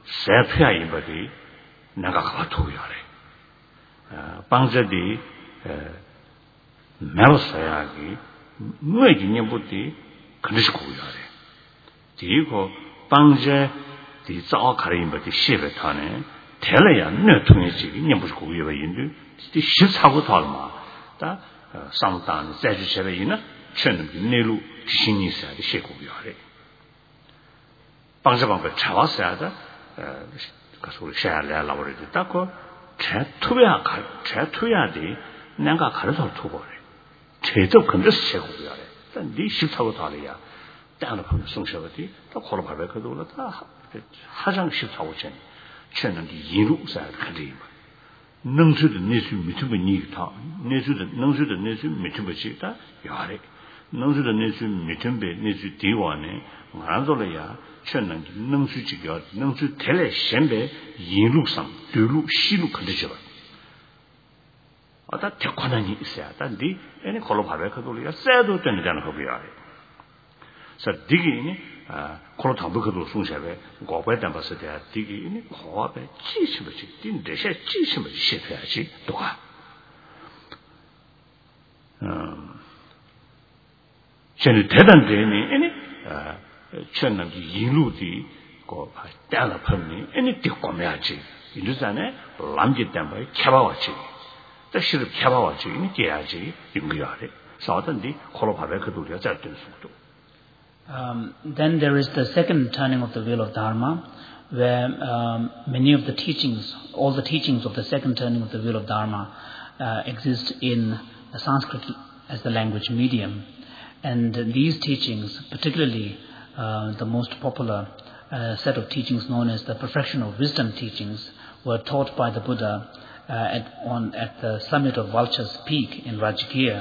세피아 이버디 내가 가토야래. 방제디 메로사야기 뭐기냐부디 그릇이 고야래. 디고 방제 디 자어 가리인버디 시베 타네. 대래야 내 통해지기 녀부스 고유가 인도 디 시사고 달마. 다 상단 자주셔베이나 천는 내루 신이사의 시고야래. 방제방법 차왔어야다. 가서 샤를 라버리지 딱고 제투야디 내가 가르쳐 두고래. 제도 근데 세고야래. 네 십사고 달이야. 땅을 보면 송셔버디 또 콜로바베 그도로 다 하장 십사고 전. 천는 인루사 그리. 능수도 내수 미트버니다. 내수도 내수 미트버지다. 야래. 능수도 내수 미트베 내수 디와네. 말아도래야. 천는 능수지겨 능수 대래 셴베 인루상 되루 시루 그러죠. 어다 대권한이 있어야 단디 얘네 콜로바베 그도리가 쎄도 되는잖아 거기야. 그래서 디기니 콜로타부 그도 송샤베 고베단 봤을 때 디기니 고베 지시버지 딘데셔 지시버지 시켜야지 또가. 저는 대단되니 얘네 천남기 인루디 고 따라 펌니 애니 띠꼬매야지 이르잖아 람지 때문에 켜봐왔지 뜻을 켜봐왔지 이니 깨야지 인구야래 사던디 콜로바베 그도리가 잘된 속도. Then there is the second turning of the wheel of Dharma, where many of the teachings, all the teachings of the second turning of the wheel of Dharma exist in Sanskrit as the language medium. And these teachings, particularly the most popular set of teachings known as the Perfection of Wisdom teachings, were taught by the Buddha at the summit of Vulture's Peak in Rajgir.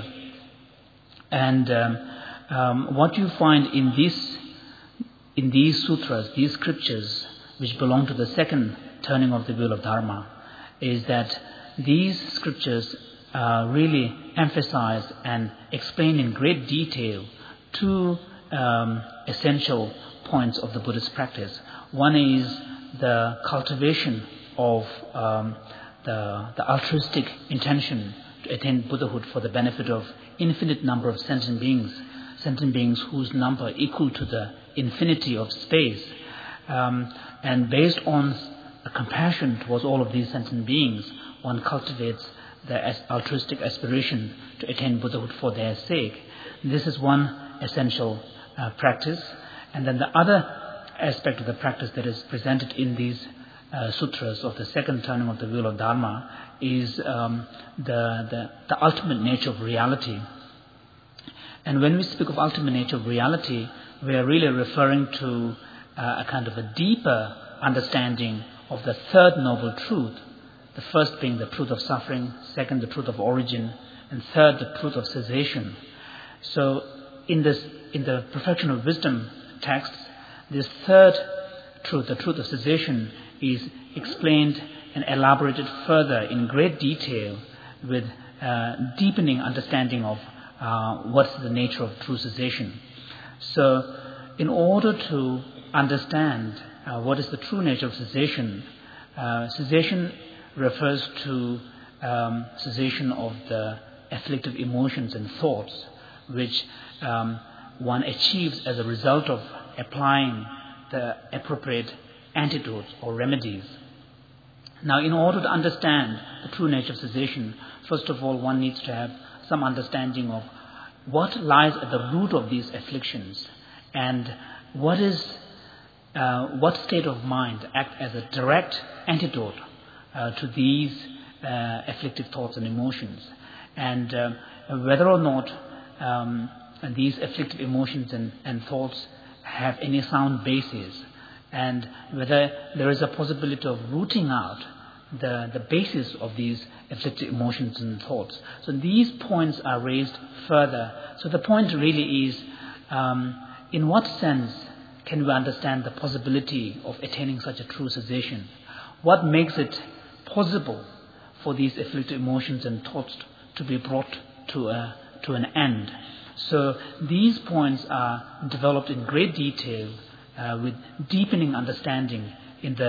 And what you find in these sutras, these scriptures, which belong to the second turning of the wheel of Dharma, is that these scriptures really emphasize and explain in great detail two essential points of the Buddhist practice. One is the cultivation of the altruistic intention to attain Buddhahood for the benefit of infinite number of sentient beings whose number equal to the infinity of space. And based on a compassion towards all of these sentient beings, one cultivates the altruistic aspiration to attain Buddhahood for their sake. This is one essential practice. And then the other aspect of the practice that is presented in these sutras of the second turning of the wheel of Dharma is the ultimate nature of reality. And when we speak of ultimate nature of reality, we are really referring to a kind of a deeper understanding of the third noble truth. The first being the truth of suffering, second the truth of origin, and third the truth of cessation. So in the Perfection of Wisdom texts, this third truth, the truth of cessation, is explained and elaborated further in great detail with deepening understanding of what's the nature of true cessation. So in order to understand what is the true nature of cessation, cessation refers to cessation of the afflictive emotions and thoughts which one achieves as a result of applying the appropriate antidotes or remedies. Now, in order to understand the true nature of cessation, first of all, one needs to have some understanding of what lies at the root of these afflictions and what state of mind acts as a direct antidote to these afflictive thoughts and emotions, and whether or not these afflictive emotions and thoughts have any sound basis, and whether there is a possibility of rooting out the basis of these afflictive emotions and thoughts. So these points are raised further. So the point really is, in what sense can we understand the possibility of attaining such a true cessation? What makes it possible for these afflictive emotions and thoughts to be brought to an end? So these points are developed in great detail with deepening understanding in the